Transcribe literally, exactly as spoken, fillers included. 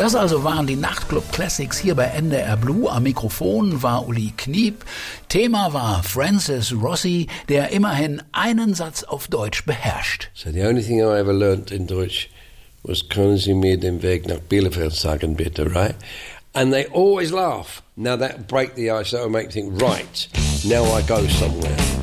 Das also waren die Nachtclub Classics hier bei N D R Blue. Am Mikrofon war Uli Kniep. Thema war Francis Rossi, der immerhin einen Satz auf Deutsch beherrscht. So the only thing I ever learnt in Deutsch was, können Sie mir den Weg nach Bielefeld sagen, bitte, right? And they always laugh. Now that break the ice, that will make you think, right, now I go somewhere.